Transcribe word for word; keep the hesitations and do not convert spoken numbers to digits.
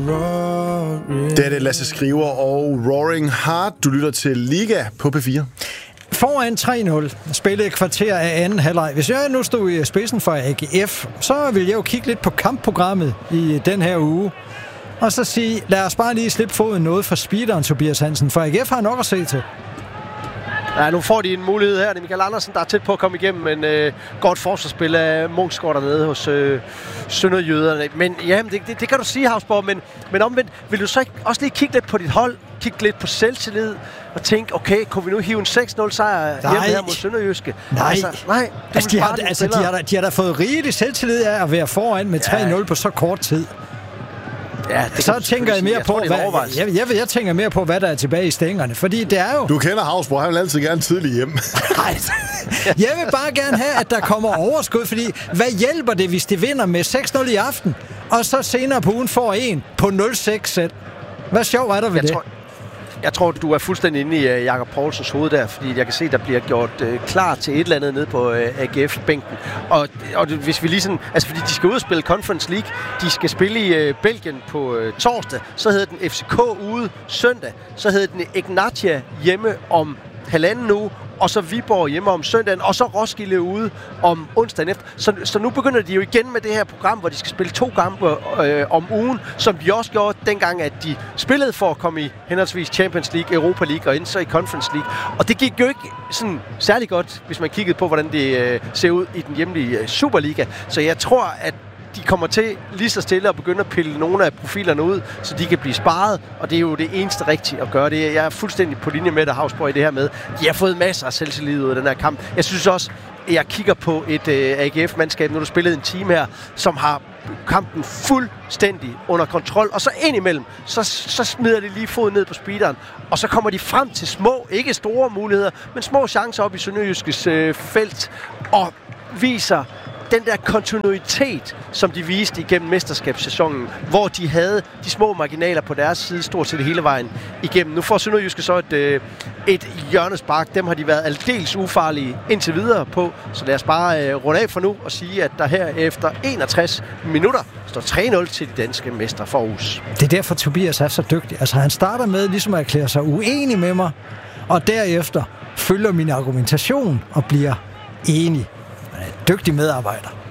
roaring. Det er det Lasse Skriver og Roaring Heart. Du lytter til Liga på P fire. Foran tre nul, spillede et kvarter af anden halvleg. Hvis jeg nu stod i spidsen for A G F, så ville jeg jo kigge lidt på kampprogrammet i den her uge. Og så sige, lad os bare lige slippe foden noget for speederen Tobias Hansen, for A G F har nok at se til. Ja, nu får de en mulighed her. Det er Michael Andersen, der er tæt på at komme igennem, men øh, godt forsvarsspil af Munksgaard dernede hos øh, Sønderjyderne. Men ja, det, det, det kan du sige, Havsborg, men, men omvendt, vil du så ikke også lige kigge lidt på dit hold, kigge lidt på selvtillid og tænke, okay, kunne vi nu hive en seks nul sejr hjemme her mod Sønderjyske? Nej, altså, nej altså, de, har, altså de, har, de har da fået rigeligt selvtillid af at være foran med tre nul ja. på så kort tid. Ja, det så tænker jeg mere jeg på, tror, hvad, jeg, jeg, jeg tænker mere på, hvad der er tilbage i stængerne, fordi det er jo... Du kender Havsborg, han vil altid gerne tidligt hjem. Nej, jeg vil bare gerne have, at der kommer overskud, fordi hvad hjælper det, hvis de vinder med seks nul i aften, og så senere på ugen får en på nul seks selv? Hvad sjov er der ved jeg det? Tror, jeg tror, du er fuldstændig inde i uh, Jakob Poulsens hoved der, fordi jeg kan se, der bliver gjort uh, klar til et eller andet nede på uh, A G F-bænken. Og, og hvis vi lige sådan... Altså, fordi de skal ud og spille Conference League, de skal spille i uh, Belgien på uh, torsdag, så hedder den F C K ude søndag, så hedder den Ignatia hjemme om halvanden uge, og så Viborg hjemme om søndagen, og så Roskilde ude om onsdagen efter. Så, så nu begynder de jo igen med det her program, hvor de skal spille to kampe øh, om ugen, som de også gjorde dengang, at de spillede for at komme i henholdsvis Champions League, Europa League og så i Conference League. Og det gik jo ikke sådan særlig godt, hvis man kiggede på, hvordan det øh, ser ud i den hjemlige øh, Superliga. Så jeg tror, at de kommer til lige så stille at begynde at pille nogle af profilerne ud, så de kan blive sparet, og det er jo det eneste rigtige at gøre. Det jeg er fuldstændig på linje med dig, Havsborg, i det her med. De har fået masser af selvtillid ud af den her kamp. Jeg synes også, at jeg kigger på et uh, A G F-mandskab, når du spillede en team her, som har kampen fuldstændig under kontrol, og så indimellem, så, så smider de lige foden ned på speederen, og så kommer de frem til små, ikke store muligheder, men små chancer op i Sønderjyskes uh, felt, og viser den der kontinuitet, som de viste igennem mesterskabssæsonen, hvor de havde de små marginaler på deres side stort set hele vejen igennem. Nu får Sønderjyske så et, øh, et hjørnespark. Dem har de været aldeles ufarlige indtil videre på. Så lad os bare øh, runde af for nu og sige, at der her efter enogtres minutter står tre nul til de danske mestre for Aarhus. Det er derfor, Tobias er så dygtig. Altså, han starter med ligesom at erklære sig uenig med mig, og derefter følger min argumentation og bliver enig. Dygtig medarbejder.